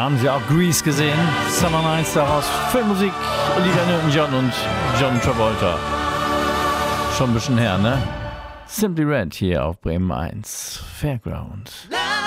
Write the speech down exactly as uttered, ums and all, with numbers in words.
haben Sie auch Grease gesehen? Summer Nights, daraus Filmmusik, Olivia Newton-John und John Travolta. Schon ein bisschen her, ne? Simply Red hier auf Bremen eins. Fairground. Love.